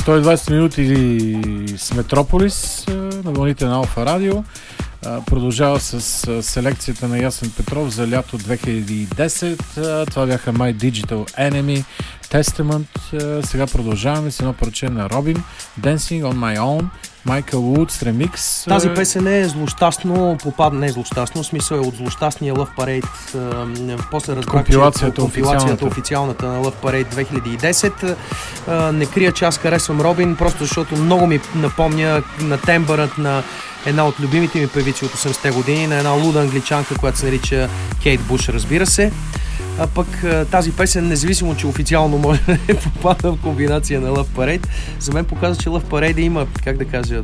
120 минути с Метрополис на вълните на Алфа Радио. Продължава с селекцията на Ясен Петров за лято 2010. Това бяха My Digital Enemy, Testament. Сега продължаваме с едно парче на Робин, Dancing on My Own, Майкъл Вудс ремикс. Тази песен е злощастно, не злощастно, в смисъл е от злощастния Love Parade. После разбрах, компилацията официалната на Love Parade 2010. Не крия, че аз харесвам Робин, просто защото много ми напомня на тембърът на една от любимите ми певици от 80-те години, на една луда англичанка, която се нарича Кейт Буш, разбира се. А пък тази песен, независимо, че официално може да не попада в комбинация на Love Parade, за мен показва, че Love Parade има, как да кажа,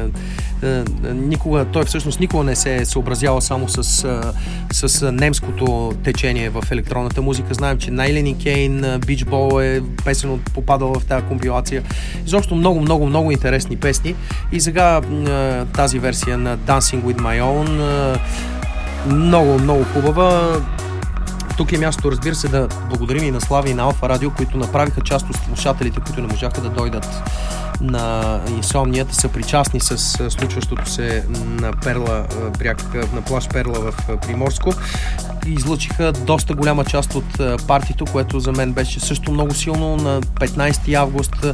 той всъщност никога не се е съобразява само с немското течение в електронната музика. Знаем, че Найлен Кейн, Beach Ball е песен попадала в тази компилация. Изобщо много интересни песни. И сега тази версия на Dancing with My Own много хубава. Тук е място, разбира се, да благодарим и на Слави и на Алфа Радио, които направиха част от слушателите, които не можаха да дойдат на инсомнията, са причастни с случващото се на Перла бряг, на плаж Перла в Приморско. Излъчиха доста голяма част от партито, което за мен беше също много силно. На 15 август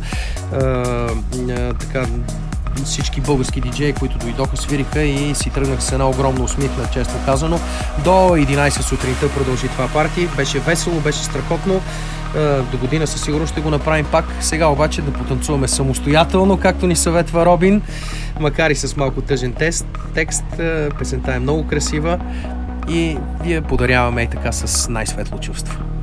всички български диджеи, които дойдоха, свириха и си тръгнах с една огромна усмивка, честно казано. До 11 сутринта продължи това парти. Беше весело, беше страхотно. До година със сигурност ще го направим пак. Сега обаче да потанцуваме самостоятелно, както ни съветва Робин, макар и с малко тъжен текст. Песента е много красива и вие подаряваме и така с най-светло чувство.